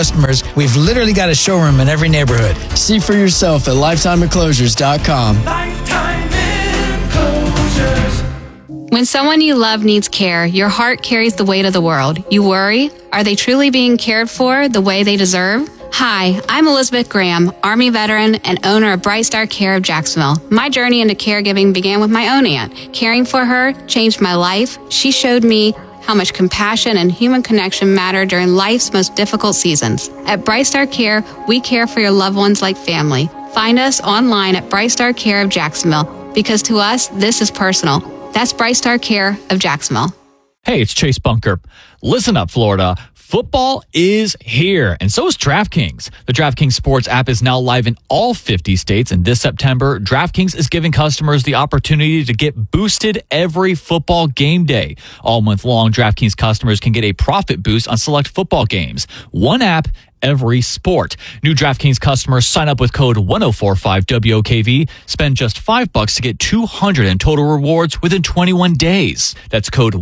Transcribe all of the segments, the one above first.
customers, we've literally got a showroom in every neighborhood. See for yourself at LifetimeEnclosures.com. Lifetime Enclosures. When someone you love needs care, your heart carries the weight of the world. You worry, are they truly being cared for the way they deserve? Hi, I'm Elizabeth Graham, Army veteran and owner of Bright Star Care of Jacksonville. My journey into caregiving began with my own aunt. Caring for her changed my life. She showed me how much compassion and human connection matter during life's most difficult seasons. At Bright Star Care, we care for your loved ones like family. Find us online at Bright Star Care of Jacksonville, because to us, this is personal. That's Bright Star Care of Jacksonville. Hey, it's Chase Bunker. Listen up, Florida. Football is here, and so is DraftKings. The DraftKings Sports app is now live in all 50 states, and this September, DraftKings is giving customers the opportunity to get boosted every football game day. All month long, DraftKings customers can get a profit boost on select football games. One app, every sport. New DraftKings customers sign up with code 1045WOKV. Spend just $5 to get $200 in total rewards within 21 days. That's code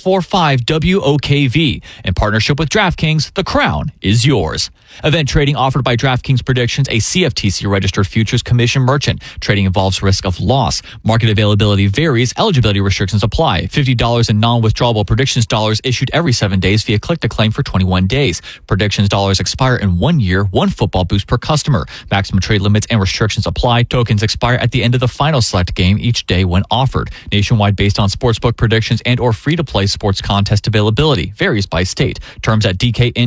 1045WOKV. In partnership with DraftKings, the crown is yours. Event trading offered by DraftKings Predictions, a CFTC registered futures commission merchant. Trading involves risk of loss. Market availability varies. Eligibility restrictions apply. $50 in non-withdrawable predictions dollars issued every 7 days via click to claim for 21 days. Predictions dollars expire in 1 year, one football boost per customer. Maximum trade limits and restrictions apply. Tokens expire at the end of the final select game each day when offered. Nationwide based on sportsbook predictions and or free-to-play sports contest availability. Varies by state. Terms at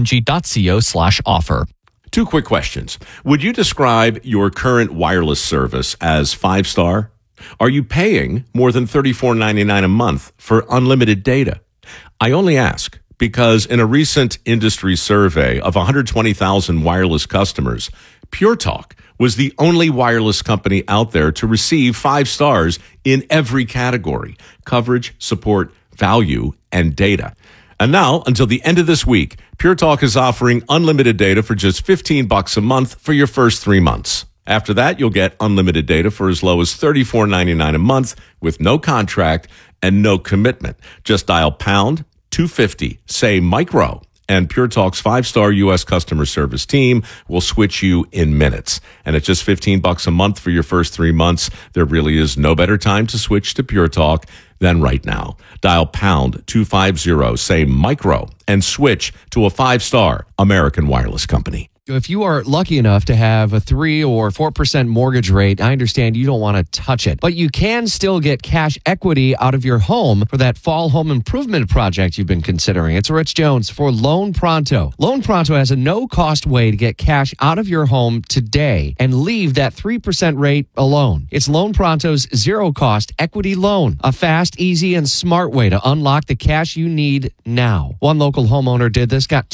dkng.co/offer. 2 quick questions. Would you describe your current wireless service as 5-star? Are you paying more than $34.99 a month for unlimited data? I only ask because in a recent industry survey of 120,000 wireless customers, Pure Talk was the only wireless company out there to receive 5 stars in every category: coverage, support, value, and data. And now, until the end of this week, Pure Talk is offering unlimited data for just $15 a month for your first 3 months. After that, you'll get unlimited data for as low as $34.99 a month with no contract and no commitment. Just dial pound 250, say micro, and Pure Talk's 5-star U.S. customer service team will switch you in minutes. And at just $15 a month for your first 3 months, there really is no better time to switch to Pure Talk than right now. Dial pound 250, say micro, and switch to a 5-star American wireless company. If you are lucky enough to have a 3 or 4% mortgage rate, I understand you don't want to touch it, but you can still get cash equity out of your home for that fall home improvement project you've been considering. It's Rich Jones for Loan Pronto. Loan Pronto has a no-cost way to get cash out of your home today and leave that 3% rate alone. It's Loan Pronto's zero-cost equity loan, a fast, easy, and smart way to unlock the cash you need now. One local homeowner did this, got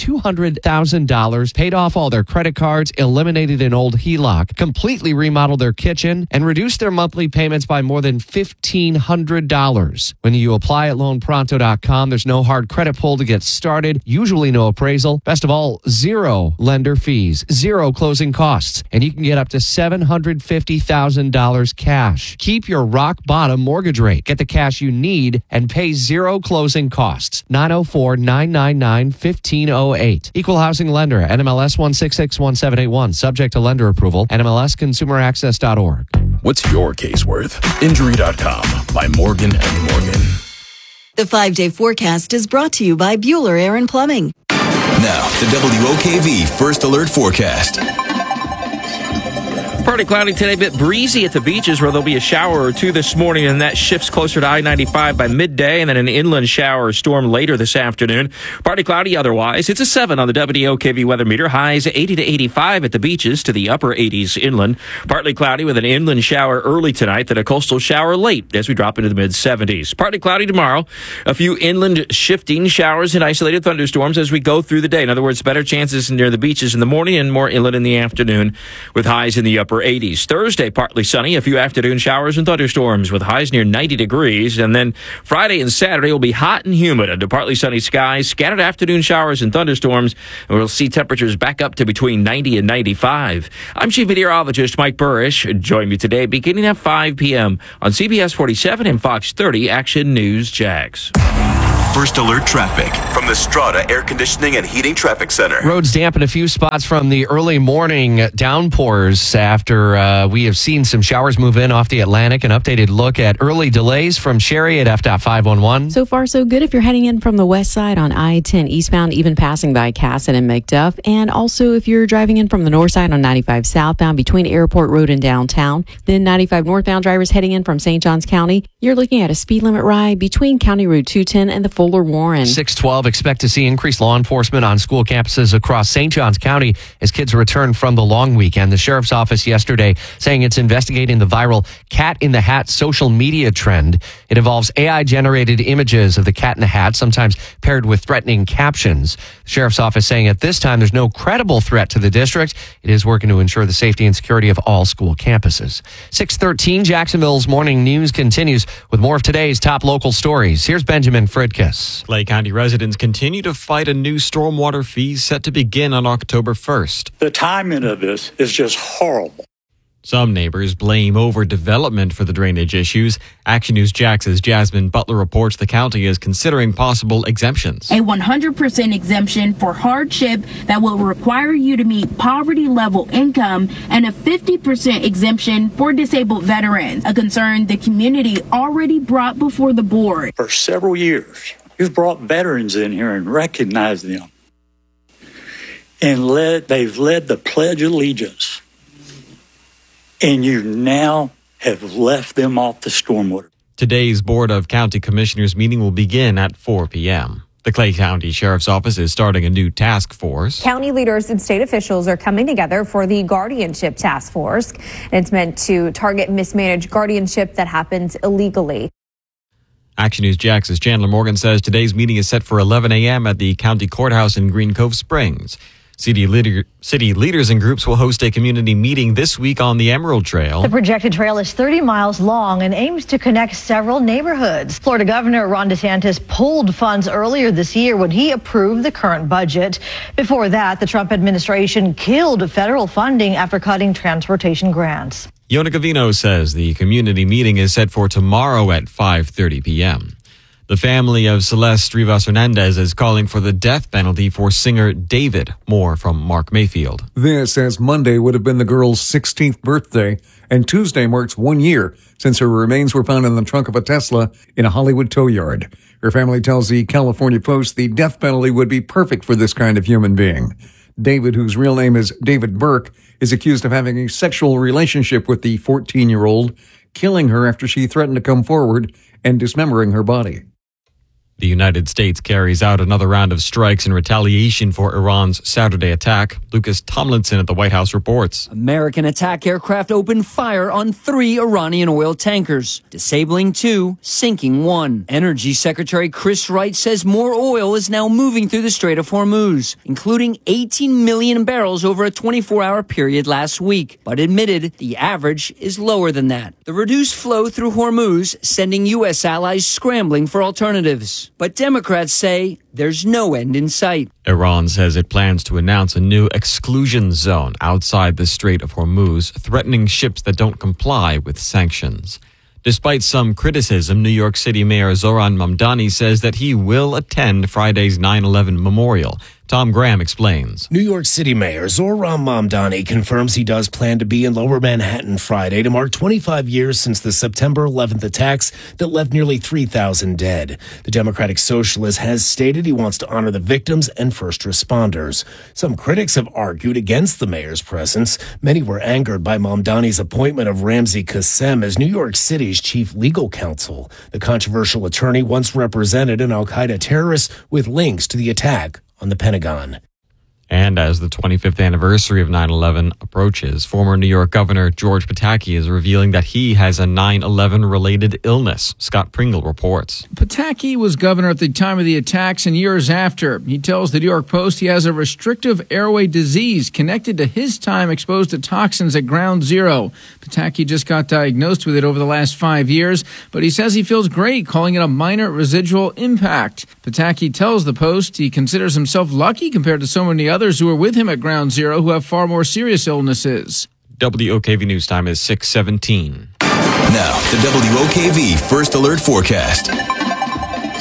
$200,000, paid off all their credit cards, eliminated an old HELOC, completely remodeled their kitchen, and reduced their monthly payments by more than $1,500. When you apply at loanpronto.com, there's no hard credit pull to get started, usually no appraisal. Best of all, 0 lender fees, 0 closing costs, and you can get up to $750,000 cash. Keep your rock bottom mortgage rate. Get the cash you need and pay 0 closing costs. 904-999-1508. Equal housing lender, NMLS 1661781. Subject to lender approval. NMLSconsumeraccess.org. What's your case worth? Injury.com by Morgan & Morgan. The 5-day forecast is brought to you by Bueller Air & Plumbing. Now, the WOKV First Alert Forecast. Partly cloudy today, a bit breezy at the beaches where there'll be a shower or two this morning, and that shifts closer to I-95 by midday, and then an inland shower or storm later this afternoon. Partly cloudy otherwise. It's a 7 on the WOKV weather meter. Highs 80 to 85 at the beaches, to the upper 80s inland. Partly cloudy with an inland shower early tonight, then a coastal shower late as we drop into the mid-70s. Partly cloudy tomorrow. A few inland shifting showers and isolated thunderstorms as we go through the day. In other words, better chances near the beaches in the morning and more inland in the afternoon, with highs in the upper 80s. Thursday, partly sunny, a few afternoon showers and thunderstorms with highs near 90 degrees. And then Friday and Saturday will be hot and humid under partly sunny skies, scattered afternoon showers and thunderstorms, and we'll see temperatures back up to between 90 and 95. I'm Chief Meteorologist Mike Burrish. Join me today beginning at 5 p.m. on CBS 47 and Fox 30 Action News Jax. First Alert traffic from the Strata Air Conditioning and Heating Traffic Center. Roads damp in a few spots from the early morning downpours after we have seen some showers move in off the Atlantic. An updated look at early delays from Sherry at FDOT 511. So far, so good if you're heading in from the west side on I-10 eastbound, even passing by Casson and McDuff. And also if you're driving in from the north side on 95 southbound between Airport Road and downtown. Then 95 northbound drivers heading in from St. Johns County. You're looking at a speed limit ride between County Road 210 and the Fuller Warren. 612, expect to see increased law enforcement on school campuses across St. Johns County as kids return from the long weekend. The sheriff's office yesterday saying it's investigating the viral Cat in the Hat social media trend. It involves AI-generated images of the Cat in the Hat, sometimes paired with threatening captions. The sheriff's office saying at this time there's no credible threat to the district. It is working to ensure the safety and security of all school campuses. 6:13, Jacksonville's morning news continues with more of today's top local stories. Here's Benjamin Fridkiss. Clay County residents continue to fight a new stormwater fee set to begin on October 1st. The timing of this is just horrible. Some neighbors blame overdevelopment for the drainage issues. Action News Jax's Jasmine Butler reports the county is considering possible exemptions. A 100% exemption for hardship that will require you to meet poverty level income, and a 50% exemption for disabled veterans, a concern the community already brought before the board. For several years, you've brought veterans in here and recognized them. And they've led the Pledge of Allegiance. And you now have left them off the stormwater. Today's Board of County Commissioners meeting will begin at 4 p.m. The Clay County Sheriff's Office is starting a new task force. County leaders and state officials are coming together for the Guardianship Task Force. And it's meant to target mismanaged guardianship that happens illegally. Action News Jax's Chandler Morgan says today's meeting is set for 11 a.m. at the County Courthouse in Green Cove Springs. City leaders and groups will host a community meeting this week on the Emerald Trail. The projected trail is 30 miles long and aims to connect several neighborhoods. Florida Governor Ron DeSantis pulled funds earlier this year when he approved the current budget. Before that, the Trump administration killed federal funding after cutting transportation grants. Yona Gavino says the community meeting is set for tomorrow at 5:30 p.m. The family of Celeste Rivas Hernandez is calling for the death penalty for singer David. More from Mark Mayfield. This, as Monday would have been the girl's 16th birthday, and Tuesday marks 1 year since her remains were found in the trunk of a Tesla in a Hollywood tow yard. Her family tells the California Post the death penalty would be perfect for this kind of human being. David, whose real name is David Burke, is accused of having a sexual relationship with the 14-year-old, killing her after she threatened to come forward and dismembering her body. The United States carries out another round of strikes in retaliation for Iran's Saturday attack. Lucas Tomlinson at the White House reports. American attack aircraft opened fire on 3 Iranian oil tankers, disabling 2, sinking 1. Energy Secretary Chris Wright says more oil is now moving through the Strait of Hormuz, including 18 million barrels over a 24-hour period last week, but admitted the average is lower than that. The reduced flow through Hormuz sending U.S. allies scrambling for alternatives. But Democrats say there's no end in sight. Iran says it plans to announce a new exclusion zone outside the Strait of Hormuz, threatening ships that don't comply with sanctions. Despite some criticism, New York City Mayor Zohran Mamdani says that he will attend Friday's 9/11 memorial. Tom Graham explains. New York City Mayor Zohran Mamdani confirms he does plan to be in Lower Manhattan Friday to mark 25 years since the September 11th attacks that left nearly 3,000 dead. The Democratic Socialist has stated he wants to honor the victims and first responders. Some critics have argued against the mayor's presence. Many were angered by Mamdani's appointment of Ramzi Qassem as New York City's chief legal counsel. The controversial attorney once represented an al-Qaeda terrorist with links to the attack on the Pentagon. And as the 25th anniversary of 9/11 approaches, former New York Governor George Pataki is revealing that he has a 9/11-related illness. Scott Pringle reports. Pataki was governor at the time of the attacks and years after. He tells the New York Post he has a restrictive airway disease connected to his time exposed to toxins at Ground Zero. Pataki just got diagnosed with it over the last 5 years, but he says he feels great, calling it a minor residual impact. Pataki tells the Post he considers himself lucky compared to so many others who are with him at Ground Zero who have far more serious illnesses. WOKV News Time is 6:17. Now, the WOKV First Alert Forecast.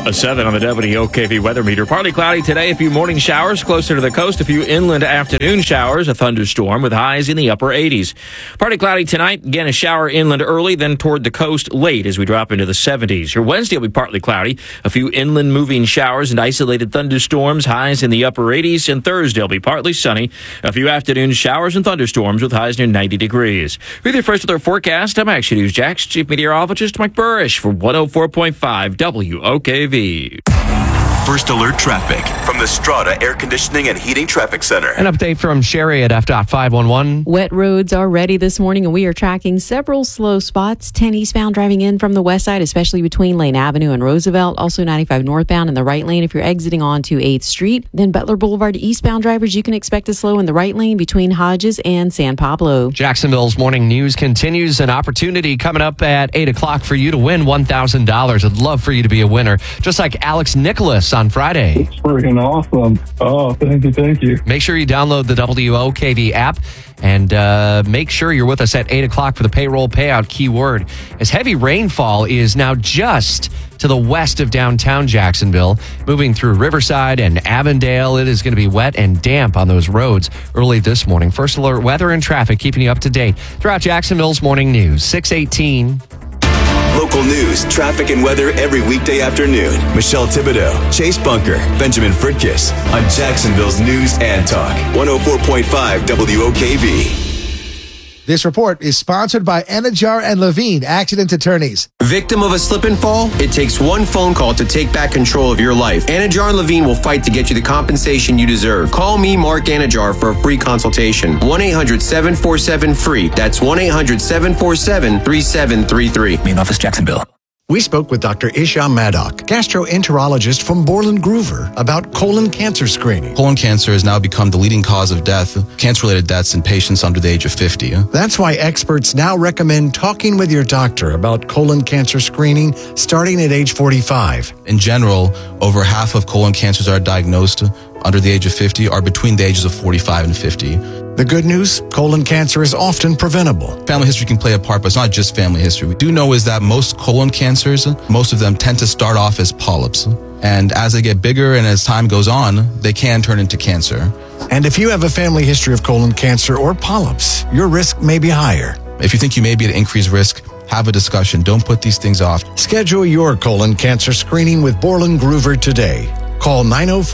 A 7 on the WOKV weather meter. Partly cloudy today, a few morning showers closer to the coast, a few inland afternoon showers, a thunderstorm with highs in the upper 80s. Partly cloudy tonight, again a shower inland early, then toward the coast late as we drop into the 70s. Your Wednesday will be partly cloudy, a few inland moving showers and isolated thunderstorms, highs in the upper 80s, and Thursday will be partly sunny, a few afternoon showers and thunderstorms with highs near 90 degrees. With your first weather forecast, I'm Action News Jax Chief Meteorologist Mike Burrish for 104.5 WOKV. First alert traffic from the Strata Air Conditioning and Heating Traffic Center. An update from Sherry at F.511. Wet roads are ready this morning, and we are tracking several slow spots. 10 eastbound driving in from the west side, especially between Lane Avenue and Roosevelt. Also 95 northbound in the right lane if you're exiting onto 8th Street. Then Butler Boulevard eastbound drivers, you can expect to slow in the right lane between Hodges and San Pablo. Jacksonville's morning news continues. An opportunity coming up at 8 o'clock for you to win $1,000. I'd love for you to be a winner, just like Alex Nicholas on Friday. It's freaking awesome. Oh, thank you. Make sure you download the WOKV app and make sure you're with us at 8 o'clock for the payroll payout keyword. As heavy rainfall is now just to the west of downtown Jacksonville, moving through Riverside and Avondale. It is going to be wet and damp on those roads early this morning. First alert weather and traffic keeping you up to date throughout Jacksonville's morning news. 6:18. Local news, traffic, and weather every weekday afternoon. Michelle Thibodeau, Chase Bunker, Benjamin Fritkiss on Jacksonville's News and Talk. 104.5 WOKV. This report is sponsored by Anajar and Levine Accident Attorneys. Victim of a slip and fall? It takes one phone call to take back control of your life. Anajar and Levine will fight to get you the compensation you deserve. Call me, Mark Anajar, for a free consultation. 1-800-747-FREE. That's 1-800-747-3733. Main office, Jacksonville. We spoke with Dr. Isha Maddock, gastroenterologist from Borland Groover, about colon cancer screening. Colon cancer has now become the leading cause of death, cancer-related deaths in patients under the age of 50. That's why experts now recommend talking with your doctor about colon cancer screening starting at age 45. In general, over half of colon cancers are diagnosed under the age of 50 are between the ages of 45 and 50. The good news, colon cancer is often preventable. Family history can play a part, but it's not just family history. We do know is that most colon cancers, most of them tend to start off as polyps. And as they get bigger and as time goes on, they can turn into cancer. And if you have a family history of colon cancer or polyps, your risk may be higher. If you think you may be at increased risk, have a discussion. Don't put these things off. Schedule your colon cancer screening with Borland Groover today. Call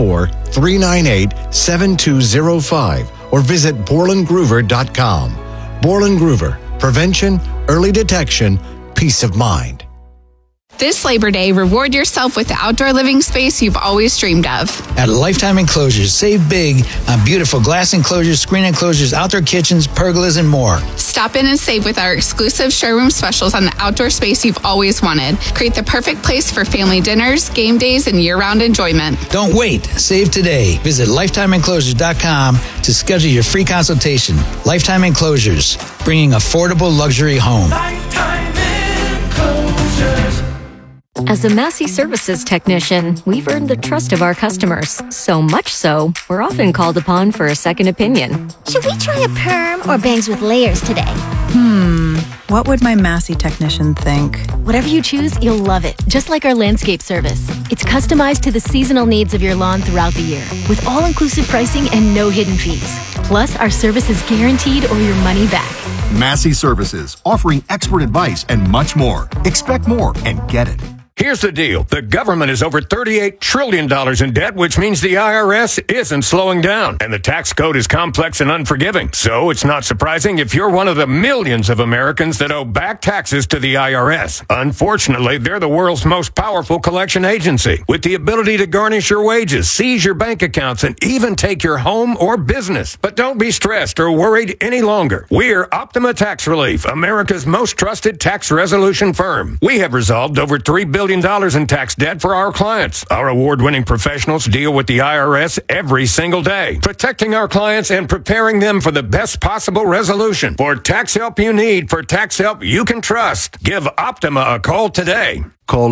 904-398-7205 or visit BorlandGroover.com. Borland Groover. Prevention, early detection, peace of mind. This Labor Day, reward yourself with the outdoor living space you've always dreamed of. At Lifetime Enclosures, save big on beautiful glass enclosures, screen enclosures, outdoor kitchens, pergolas, and more. Stop in and save with our exclusive showroom specials on the outdoor space you've always wanted. Create the perfect place for family dinners, game days, and year-round enjoyment. Don't wait. Save today. Visit LifetimeEnclosures.com to schedule your free consultation. Lifetime Enclosures, bringing affordable luxury home. Lifetime Enclosures. As a Massey Services technician, we've earned the trust of our customers. So much so, we're often called upon for a second opinion. Should we try a perm or bangs with layers today? What would my Massey technician think? Whatever you choose, you'll love it. Just like our landscape service. It's customized to the seasonal needs of your lawn throughout the year, with all-inclusive pricing and no hidden fees. Plus, our service is guaranteed or your money back. Massey Services, offering expert advice and much more. Expect more and get it. Here's the deal. The government is over $38 trillion in debt, which means the IRS isn't slowing down. And the tax code is complex and unforgiving. So it's not surprising if you're one of the millions of Americans that owe back taxes to the IRS. Unfortunately, they're the world's most powerful collection agency, with the ability to garnish your wages, seize your bank accounts, and even take your home or business. But don't be stressed or worried any longer. We're Optima Tax Relief, America's most trusted tax resolution firm. We have resolved over $3 billion in tax debt for our clients. Our award-winning professionals deal with the IRS every single day, protecting our clients and preparing them for the best possible resolution. For tax help you need, for tax help you can trust, give Optima a call today. Call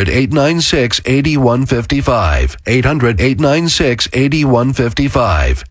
800-896-8155. 800-896-8155.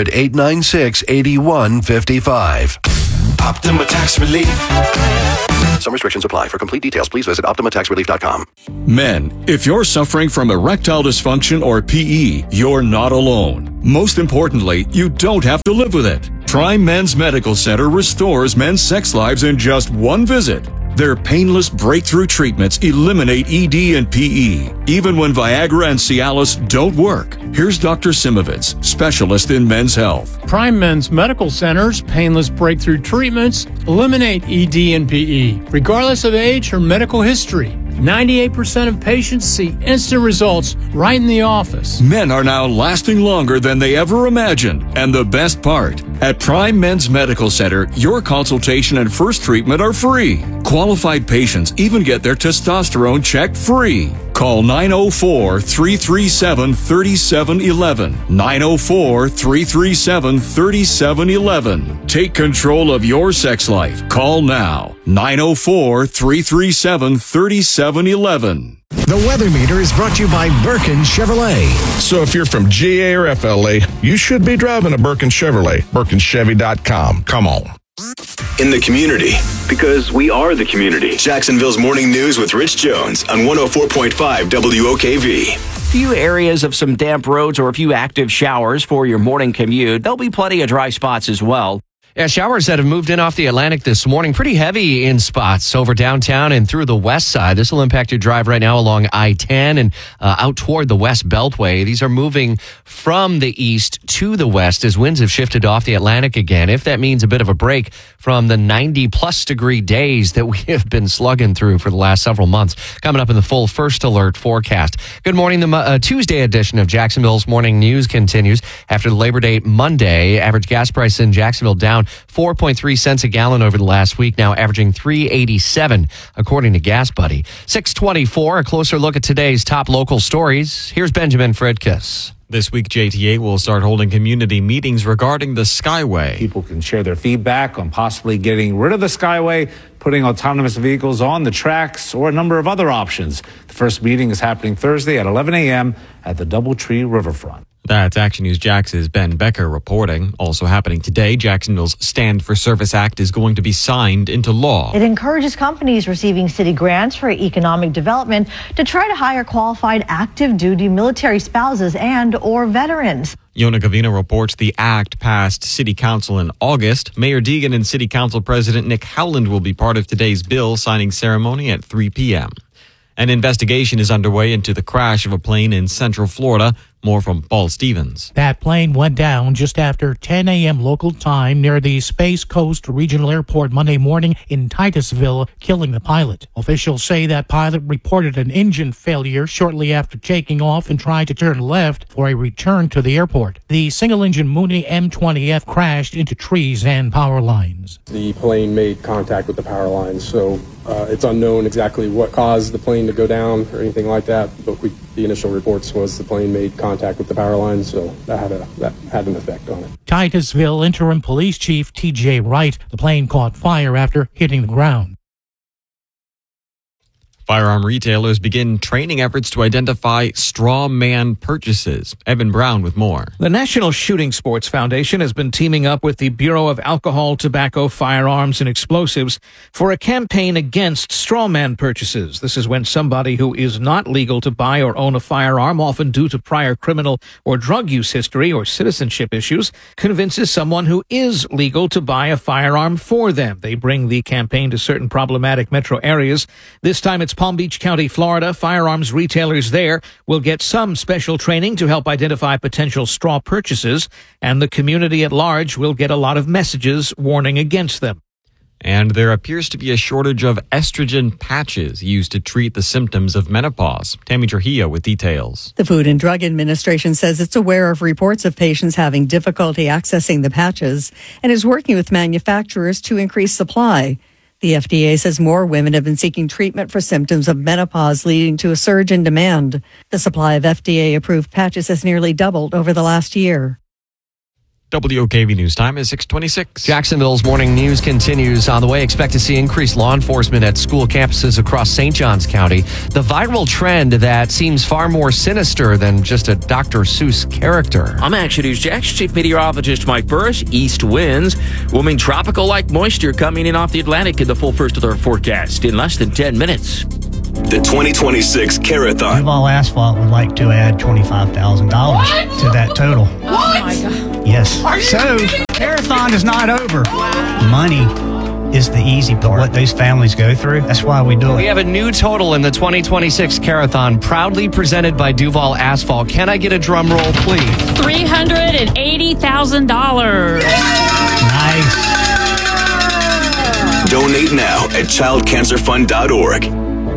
800-896-8155. Optima Tax Relief. Some restrictions apply. For complete details, please visit OptimaTaxRelief.com. Men, if you're suffering from erectile dysfunction or PE, you're not alone. Most importantly, you don't have to live with it. Prime Men's Medical Center restores men's sex lives in just one visit. Their painless breakthrough treatments eliminate ED and PE, even when Viagra and Cialis don't work. Here's Dr. Simovitz, specialist in men's health. Prime Men's Medical Center's painless breakthrough treatments eliminate ED and PE, regardless of age or medical history. 98% of patients see instant results right in the office. Men are now lasting longer than they ever imagined. And the best part, at Prime Men's Medical Center, your consultation and first treatment are free. Qualified patients even get their testosterone checked free. Call 904-337-3711. 904-337-3711. Take control of your sex life. Call now. 904-337-3711. The Weather Meter is brought to you by Birkin Chevrolet. So if you're from GA or FLA, you should be driving a Birkin Chevrolet. BirkinChevy.com. Come on. In the community, because we are the community. Jacksonville's Morning News with Rich Jones on 104.5 WOKV. Few areas of some damp roads or a few active showers for your morning commute. There'll be plenty of dry spots as well. Yeah, showers that have moved in off the Atlantic this morning. Pretty heavy in spots over downtown and through the west side. This will impact your drive right now along I-10 and out toward the West Beltway. These are moving from the east to the west as winds have shifted off the Atlantic again. If that means a bit of a break from the 90-plus degree days that we have been slugging through for the last several months. Coming up in the full first alert forecast. Good morning. The Tuesday edition of Jacksonville's Morning News continues after the Labor Day Monday. Average gas price in Jacksonville down 4.3 cents a gallon over the last week, now averaging $3.87, according to Gas Buddy. 6:24, a closer look at today's top local stories. Here's Benjamin Fredkiss. This week, JTA will start holding community meetings regarding the Skyway. People can share their feedback on possibly getting rid of the Skyway, putting autonomous vehicles on the tracks, or a number of other options. The first meeting is happening Thursday at 11 a.m. at the Doubletree Riverfront. That's Action News Jax's Ben Becker reporting. Also happening today, Jacksonville's Stand for Service Act is going to be signed into law. It encourages companies receiving city grants for economic development to try to hire qualified active duty military spouses and or veterans. Yona Gavina reports the act passed City Council in August. Mayor Deegan and City Council President Nick Howland will be part of today's bill signing ceremony at 3 p.m. An investigation is underway into the crash of a plane in Central Florida. More from Paul Stevens. That plane went down just after 10 a.m. local time near the Space Coast Regional Airport Monday morning in Titusville, killing the pilot. Officials say that pilot reported an engine failure shortly after taking off and tried to turn left for a return to the airport. The single-engine Mooney M20F crashed into trees and power lines. The plane made contact with the power lines, so it's unknown exactly what caused the plane to go down or anything like that, but the initial reports was the plane made contact with the power lines, so that had an effect on it. Titusville Interim Police Chief T.J. Wright. The plane caught fire after hitting the ground. Firearm retailers begin training efforts to identify straw man purchases. Evan Brown with more. The National Shooting Sports Foundation has been teaming up with the Bureau of Alcohol, Tobacco, Firearms, and Explosives for a campaign against straw man purchases. This is when somebody who is not legal to buy or own a firearm, often due to prior criminal or drug use history or citizenship issues, convinces someone who is legal to buy a firearm for them. They bring the campaign to certain problematic metro areas. This time it's Palm Beach County, Florida. Firearms retailers there will get some special training to help identify potential straw purchases, and the community at large will get a lot of messages warning against them. And there appears to be a shortage of estrogen patches used to treat the symptoms of menopause. Tammy Trujillo with details. The Food and Drug Administration says it's aware of reports of patients having difficulty accessing the patches and is working with manufacturers to increase supply. The FDA says more women have been seeking treatment for symptoms of menopause, leading to a surge in demand. The supply of FDA-approved patches has nearly doubled over the last year. WOKV News Time is 6:26. Jacksonville's morning news continues on the way. Expect to see increased law enforcement at school campuses across St. Johns County. The viral trend that seems far more sinister than just a Dr. Seuss character. I'm Action News Jax Chief Meteorologist Mike Burris. East winds will mean tropical-like moisture coming in off the Atlantic in the full first of their forecast in less than 10 minutes. The 2026 Carathon. Duval Asphalt would like to add $25,000 to that total. Oh my God. Yes. So, Carathon is not over. Money is the easy part. What those families go through, that's why we do it. We have a new total in the 2026 Carathon, proudly presented by Duval Asphalt. Can I get a drum roll, please? $380,000. Nice. Donate now at childcancerfund.org.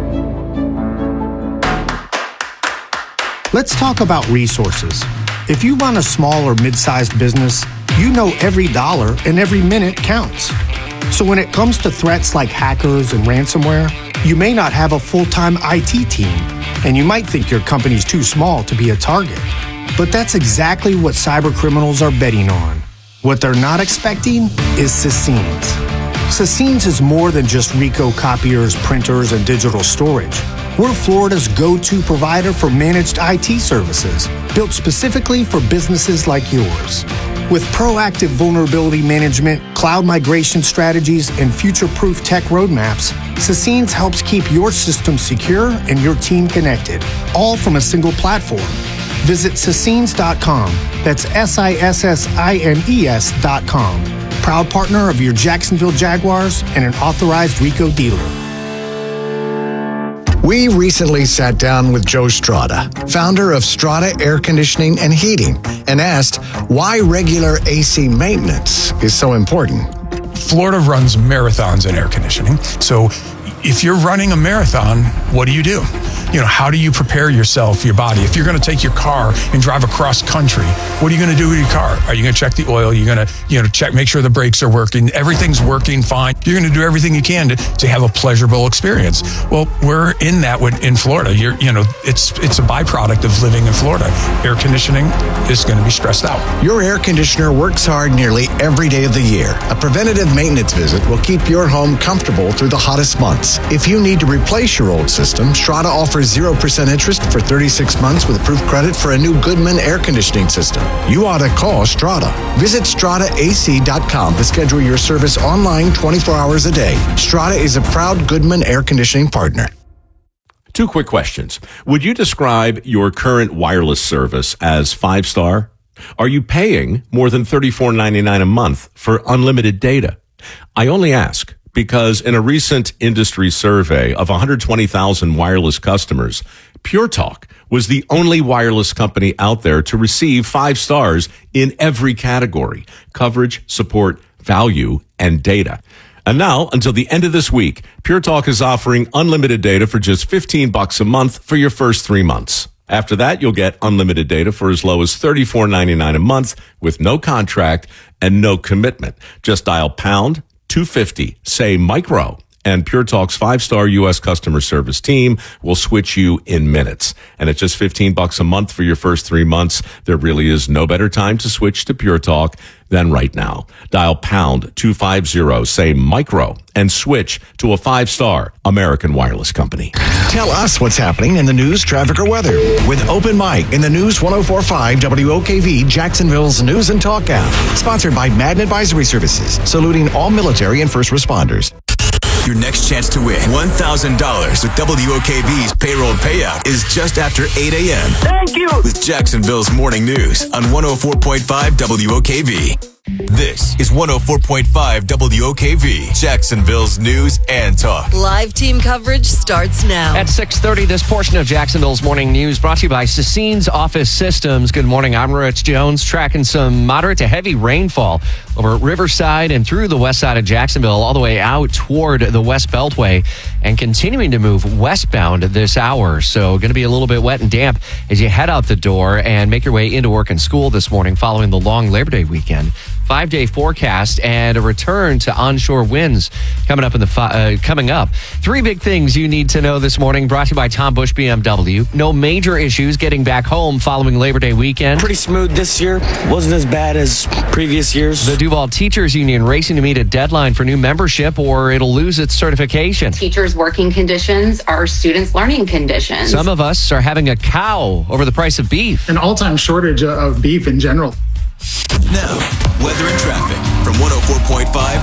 Let's talk about resources. If you run a small or mid-sized business, you know every dollar and every minute counts. So when it comes to threats like hackers and ransomware, you may not have a full-time IT team, and you might think your company's too small to be a target. But that's exactly what cyber criminals are betting on. What they're not expecting is Sassines. Sassines is more than just Ricoh copiers, printers, and digital storage. We're Florida's go-to provider for managed IT services, built specifically for businesses like yours. With proactive vulnerability management, cloud migration strategies, and future-proof tech roadmaps, Sassines helps keep your system secure and your team connected, all from a single platform. Visit Sassines.com. That's SISSINES.com. Proud partner of your Jacksonville Jaguars and an authorized Ricoh dealer. We recently sat down with Joe Strada, founder of Strada Air Conditioning and Heating, and asked why regular AC maintenance is so important. Florida runs marathons in air conditioning. So if you're running a marathon, what do? How do you prepare yourself, your body? If you're going to take your car and drive across country, what are you going to do with your car? Are you going to check the oil? You're going to check, make sure the brakes are working. Everything's working fine. You're going to do everything you can to have a pleasurable experience. Well, we're in that in Florida. It's a byproduct of living in Florida. Air conditioning is going to be stressed out. Your air conditioner works hard nearly every day of the year. A preventative maintenance visit will keep your home comfortable through the hottest months. If you need to replace your old system, Strada offers 0% interest for 36 months with approved credit for a new Goodman air conditioning system. You ought to call Strada. Visit StradaAC.com to schedule your service online 24 hours a day. Strada is a proud Goodman air conditioning partner. 2 quick questions. Would you describe your current wireless service as 5-star? Are you paying more than $34.99 a month for unlimited data? I only ask because in a recent industry survey of 120,000 wireless customers, Pure Talk was the only wireless company out there to receive 5 stars in every category: coverage, support, value, and data. And now, until the end of this week, Pure Talk is offering unlimited data for just $15 a month for your first 3 months. After that, you'll get unlimited data for as low as $34.99 a month with no contract and no commitment. Just dial pound 250, say micro, and Pure Talk's 5-star U.S. customer service team will switch you in minutes. And at just $15 a month for your first 3 months, there really is no better time to switch to Pure Talk than right now. Dial pound 250, say micro, and switch to a 5-star American wireless company. Tell us what's happening in the news, traffic, or weather with Open Mic in the News 104.5 WOKV, Jacksonville's News and Talk app. Sponsored by Madden Advisory Services, saluting all military and first responders. Your next chance to win $1,000 with WOKV's payroll payout is just after 8 a.m. Thank you. With Jacksonville's morning news on 104.5 WOKV. This is 104.5 WOKV, Jacksonville's News and Talk. Live team coverage starts now. At 6:30, this portion of Jacksonville's morning news brought to you by Sassines Office Systems. Good morning, I'm Rich Jones, tracking some moderate to heavy rainfall over Riverside and through the west side of Jacksonville, all the way out toward the West Beltway, and continuing to move westbound this hour. So going to be a little bit wet and damp as you head out the door and make your way into work and school this morning following the long Labor Day weekend. 5-day forecast and a return to onshore winds coming up coming up. 3 big things you need to know this morning, brought to you by Tom Busch BMW. No major issues getting back home following Labor Day weekend. Pretty smooth this year. Wasn't as bad as previous years. The Duval Teachers Union racing to meet a deadline for new membership or it'll lose its certification. Teachers' working conditions are students' learning conditions. Some of us are having a cow over the price of beef. An all-time shortage of beef in general. Now, weather and traffic from 104.5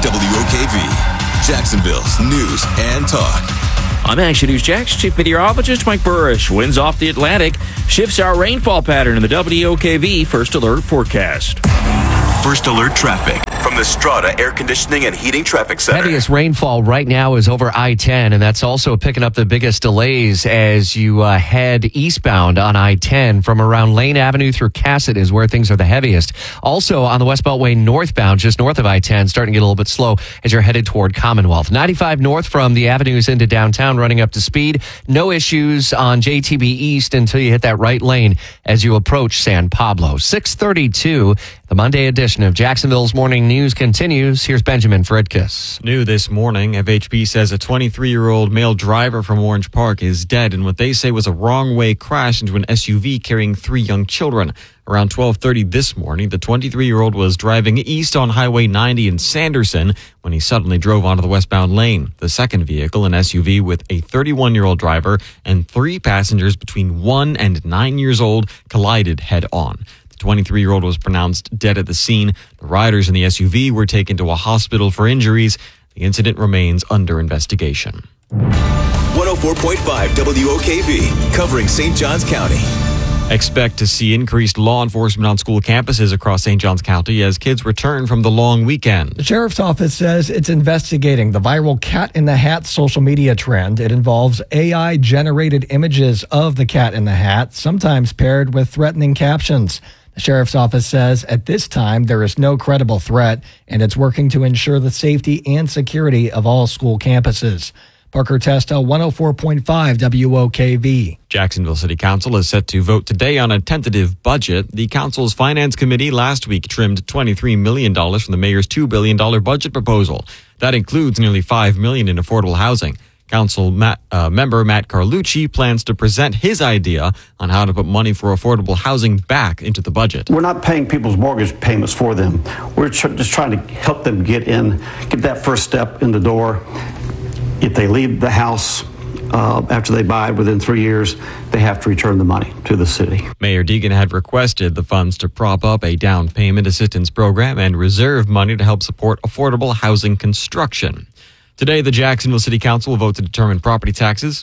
WOKV, Jacksonville's news and talk. I'm Action News Jax Chief Meteorologist Mike Burrish. Winds off the Atlantic shifts our rainfall pattern in the WOKV First Alert forecast. First Alert traffic from the Strata Air Conditioning and Heating Traffic Center. Heaviest rainfall right now is over I-10, and that's also picking up the biggest delays as you head eastbound on I-10 from around Lane Avenue through Cassett is where things are the heaviest. Also on the West Beltway northbound, just north of I-10, starting to get a little bit slow as you're headed toward Commonwealth. 95 north from the avenues into downtown, running up to speed. No issues on JTB East until you hit that right lane as you approach San Pablo. 632, the Monday edition of Jacksonville's Morning News continues. Here's Benjamin Fredkiss. New this morning, FHP says a 23-year-old male driver from Orange Park is dead in what they say was a wrong-way crash into an SUV carrying 3 young children. Around 12:30 this morning, the 23-year-old was driving east on Highway 90 in Sanderson when he suddenly drove onto the westbound lane. The second vehicle, an SUV with a 31-year-old driver and 3 passengers between 1 and 9 years old, collided head-on. The 23-year-old was pronounced dead at the scene. The riders in the SUV were taken to a hospital for injuries. The incident remains under investigation. 104.5 WOKV, covering St. Johns County. Expect to see increased law enforcement on school campuses across St. Johns County as kids return from the long weekend. The sheriff's office says it's investigating the viral Cat in the Hat social media trend. It involves AI-generated images of the Cat in the Hat, sometimes paired with threatening captions. The sheriff's office says at this time there is no credible threat, and it's working to ensure the safety and security of all school campuses. Parker Testa, 104.5 WOKV. Jacksonville City Council is set to vote today on a tentative budget. The council's finance committee last week trimmed $23 million from the mayor's $2 billion budget proposal. That includes nearly $5 million in affordable housing. Council member Matt Carlucci plans to present his idea on how to put money for affordable housing back into the budget. We're not paying people's mortgage payments for them. We're just trying to help them get that first step in the door. If they leave the house after they buy within 3 years, they have to return the money to the city. Mayor Deegan had requested the funds to prop up a down payment assistance program and reserve money to help support affordable housing construction. Today, the Jacksonville City Council will vote to determine property taxes.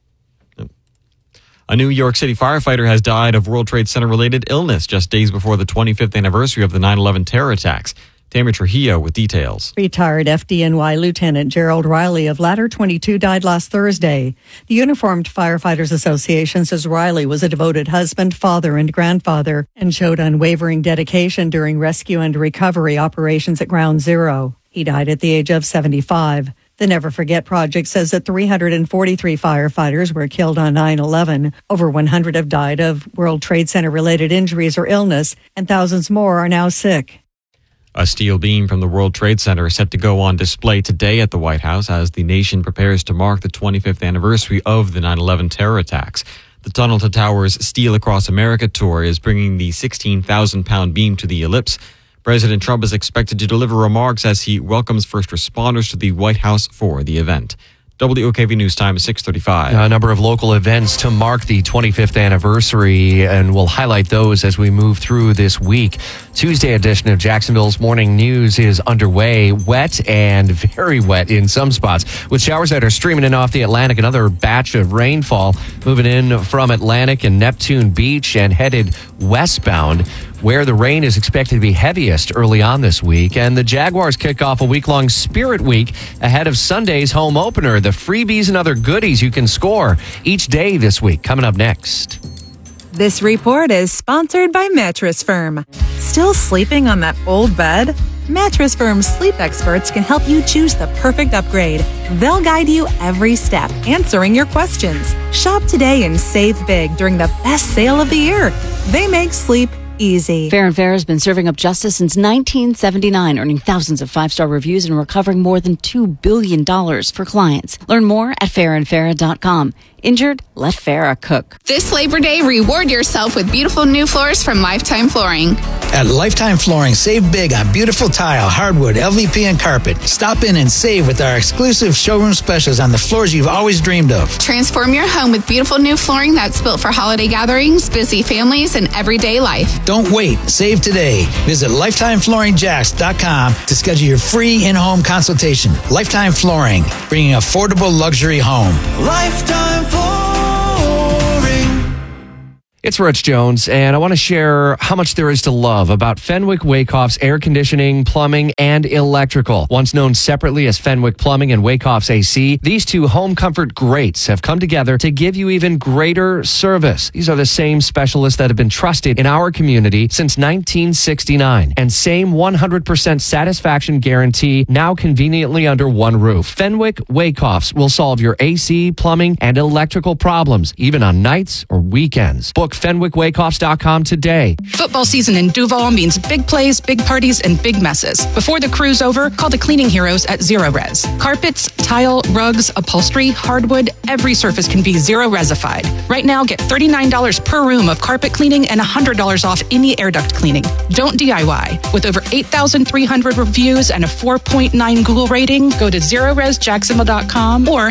A New York City firefighter has died of World Trade Center-related illness just days before the 25th anniversary of the 9/11 terror attacks. Tamara Trujillo with details. Retired FDNY Lieutenant Gerald Riley of Ladder 22 died last Thursday. The Uniformed Firefighters Association says Riley was a devoted husband, father, and grandfather and showed unwavering dedication during rescue and recovery operations at Ground Zero. He died at the age of 75. The Never Forget Project says that 343 firefighters were killed on 9/11. Over 100 have died of World Trade Center-related injuries or illness, and thousands more are now sick. A steel beam from the World Trade Center is set to go on display today at the White House as the nation prepares to mark the 25th anniversary of the 9/11 terror attacks. The Tunnel to Towers Steel Across America tour is bringing the 16,000-pound beam to the ellipse. President Trump is expected to deliver remarks as he welcomes first responders to the White House for the event. WOKV News Time is 6:35. A number of local events to mark the 25th anniversary, and we'll highlight those as we move through this week. Tuesday edition of Jacksonville's Morning News is underway. Wet and very wet in some spots, with showers that are streaming in off the Atlantic. Another batch of rainfall moving in from Atlantic and Neptune Beach and headed westbound, where the rain is expected to be heaviest early on this week. And the Jaguars kick off a week-long Spirit Week ahead of Sunday's home opener. The freebies and other goodies you can score each day this week. Coming up next. This report is sponsored by Mattress Firm. Still sleeping on that old bed? Mattress Firm's sleep experts can help you choose the perfect upgrade. They'll guide you every step, answering your questions. Shop today and save big during the best sale of the year. They make sleep easy. Fair & Fair has been serving up justice since 1979, earning thousands of 5-star reviews and recovering more than $2 billion for clients. Learn more at fairandfarah.com. Injured? Let Farah cook. This Labor Day, reward yourself with beautiful new floors from Lifetime Flooring. At Lifetime Flooring, save big on beautiful tile, hardwood, LVP, and carpet. Stop in and save with our exclusive showroom specials on the floors you've always dreamed of. Transform your home with beautiful new flooring that's built for holiday gatherings, busy families, and everyday life. Don't wait. Save today. Visit LifetimeFlooringJax.com to schedule your free in-home consultation. Lifetime Flooring, bringing affordable luxury home. Lifetime Flooring. It's Rich Jones, and I want to share how much there is to love about Fenwick Wakehoff's air conditioning, plumbing, and electrical. Once known separately as Fenwick Plumbing and Wakehoff's AC, these two home comfort greats have come together to give you even greater service. These are the same specialists that have been trusted in our community since 1969, and same 100% satisfaction guarantee now conveniently under one roof. Fenwick Wakehoffs will solve your AC, plumbing, and electrical problems, even on nights or weekends. Book FenwickWakehoffs.com today. Football season in Duval means big plays, big parties, and big messes. Before the crew's over, call the cleaning heroes at Zero Res. Carpets, tile, rugs, upholstery, hardwood, every surface can be Zero Resified. Right now, get $39 per room of carpet cleaning and $100 off any air duct cleaning. Don't DIY. With over 8,300 reviews and a 4.9 Google rating, go to ZeroResJacksonville.com or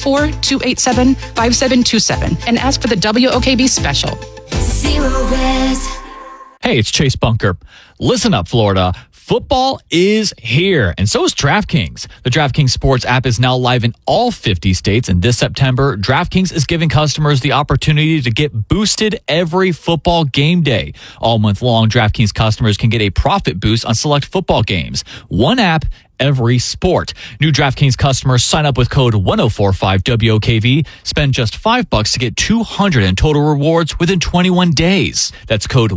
904-287-5727 and ask for the WOKB special. Zero Res. Hey, it's Chase Bunker. Listen up, Florida. Football is here, and so is DraftKings. The DraftKings Sports app is now live in all 50 states, and this September, DraftKings is giving customers the opportunity to get boosted every football game day. All month long, DraftKings customers can get a profit boost on select football games. One app, every sport. New DraftKings customers sign up with code 1045WOKV. Spend just $5 to get $200 in total rewards within 21 days. That's code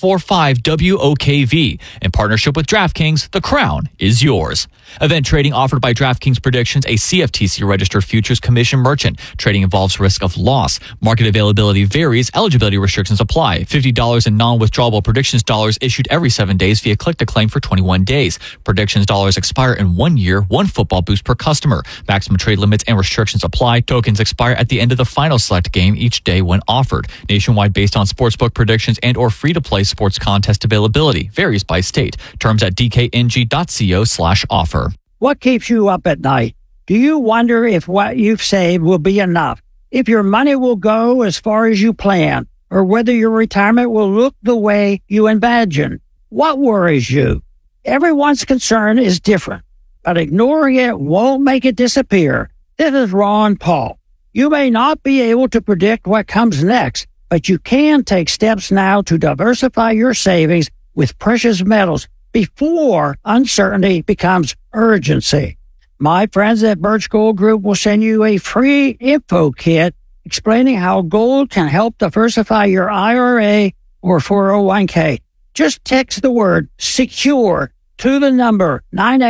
1045WOKV. In partnership with DraftKings, the crown is yours. Event trading offered by DraftKings Predictions, a CFTC registered futures commission merchant. Trading involves risk of loss. Market availability varies. Eligibility restrictions apply. $50 in non-withdrawable predictions dollars issued every 7 days via click to claim for 21 days. Predictions dollars expire in 1 year, one football boost per customer. Maximum trade limits and restrictions apply. Tokens expire at the end of the final select game each day when offered. Nationwide based on sportsbook predictions and or free-to-play sports contest availability. Varies by state. Terms at dkng.co/offer. What keeps you up at night? Do you wonder if what you've saved will be enough? If your money will go as far as you plan? Or whether your retirement will look the way you imagine? What worries you? Everyone's concern is different, but ignoring it won't make it disappear. This is Ron Paul. You may not be able to predict what comes next, but you can take steps now to diversify your savings with precious metals before uncertainty becomes urgency. My friends at Birch Gold Group will send you a free info kit explaining how gold can help diversify your IRA or 401k. Just text the word SECURE to the number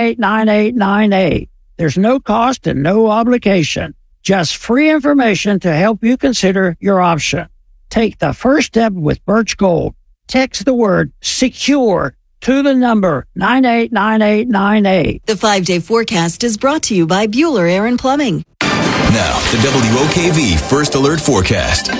989898. There's no cost and no obligation. Just free information to help you consider your option. Take the first step with Birch Gold. Text the word SECURE to the number 989898. The 5-day forecast is brought to you by Bueller Air and Plumbing. Now, the WOKV First Alert Forecast.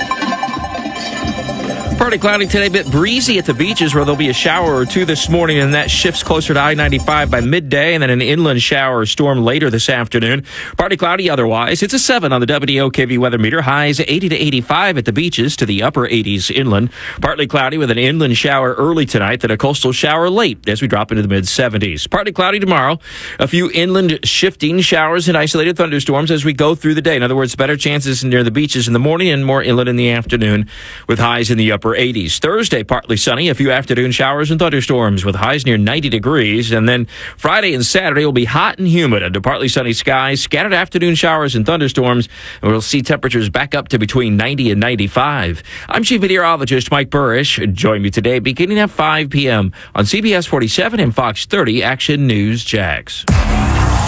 Partly cloudy today, a bit breezy at the beaches where there'll be a shower or two this morning, and that shifts closer to I-95 by midday, and then an inland shower or storm later this afternoon. Partly cloudy otherwise. It's a 7 on the WOKV weather meter. Highs 80 to 85 at the beaches to the upper 80s inland. Partly cloudy with an inland shower early tonight, then a coastal shower late as we drop into the mid-70s. Partly cloudy tomorrow. A few inland shifting showers and isolated thunderstorms as we go through the day. In other words, better chances near the beaches in the morning and more inland in the afternoon with highs in the upper 80s. Thursday, partly sunny, a few afternoon showers and thunderstorms with highs near 90 degrees. And then Friday and Saturday will be hot and humid under partly sunny skies, scattered afternoon showers and thunderstorms. And we'll see temperatures back up to between 90 and 95. I'm Chief Meteorologist Mike Burrish. Join me today beginning at 5 p.m. on CBS 47 and Fox 30 Action News Jax.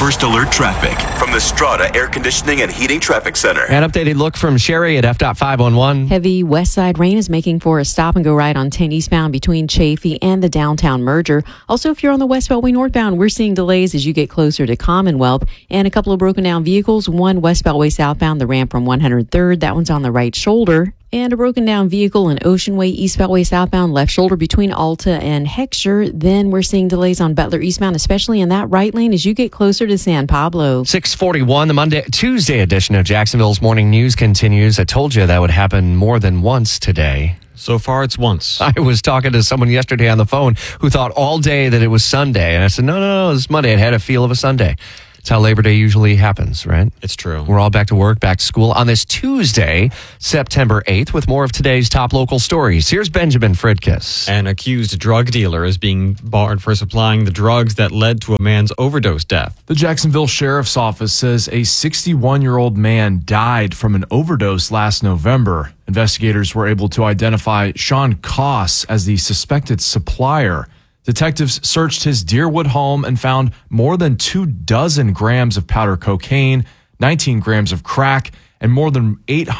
First Alert Traffic from the Strata Air Conditioning and Heating Traffic Center. An updated look from Sherry at F.511. Heavy west side rain is making for a stop-and-go ride on 10 eastbound between Chaffee and the downtown merger. Also, if you're on the West Beltway northbound, we're seeing delays as you get closer to Commonwealth, and a couple of broken down vehicles. One West Beltway southbound, the ramp from 103rd. That one's on the right shoulder. And a broken down vehicle in Ocean Way, East Beltway southbound, left shoulder between Alta and Heckscher. Then we're seeing delays on Butler eastbound, especially in that right lane as you get closer to San Pablo. 6:41, the Tuesday edition of Jacksonville's Morning News continues. I told you that would happen more than once today. So far, it's once. I was talking to someone yesterday on the phone who thought all day that it was Sunday. And I said, no, it's Monday. It had a feel of a Sunday. It's how Labor Day usually happens, right? It's true. We're all back to work, back to school on this Tuesday, September 8th, with more of today's top local stories. Here's Benjamin Fridkiss. An accused drug dealer is being barred for supplying the drugs that led to a man's overdose death. The Jacksonville Sheriff's Office says a 61-year-old man died from an overdose last November. Investigators were able to identify Sean Koss as the suspected supplier. Detectives searched his Deerwood home and found more than 24 grams of powder cocaine, 19 grams of crack, and more than